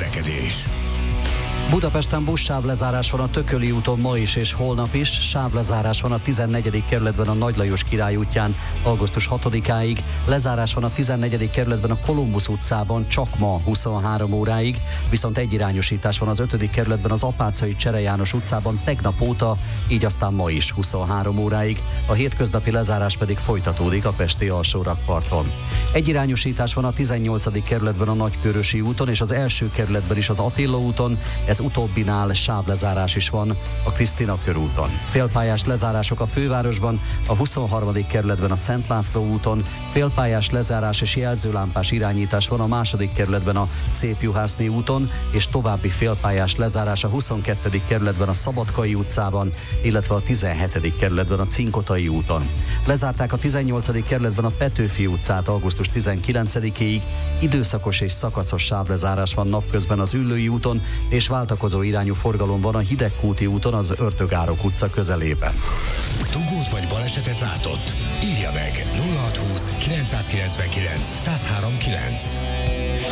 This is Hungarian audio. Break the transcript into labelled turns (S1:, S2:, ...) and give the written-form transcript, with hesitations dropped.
S1: közlekedés.
S2: Budapesten buszsávlezárás van a Tököli úton ma is és holnap is, sávlezárás van a 14. kerületben a Nagy Lajos Király útján augusztus 6-áig, lezárás van a 14. kerületben a Kolumbusz utcában csak ma 23 óráig, viszont egyirányosítás van az 5. kerületben az Apáczai Csere János utcában tegnap óta, így aztán ma is 23 óráig, a hétköznapi lezárás pedig folytatódik a pesti alsórakparton. Egyirányosítás van a 18. kerületben a Nagykörösi úton és az első kerületben is az Attila úton, ez utóbbinál sávlezárás is van a Krisztina körúton. Félpályás lezárások a fővárosban, a 23. kerületben a Szent László úton, félpályás lezárás és jelzőlámpás irányítás van a 2. kerületben a Szépjuhászné úton, és további félpályás lezárás a 22. kerületben a Szabadkai utcában, illetve a 17. kerületben a Cinkotai úton. Lezárták a 18. kerületben a Petőfi utcát augusztus 19-ig, időszakos és szakaszos sávlezárás van napközben az Üllői úton, és váltakozó irányú forgalom van a Hidegkúti úton az Ördögárok utca közelében.
S1: Dugót vagy balesetet látott? Írja meg 0620 999 1039.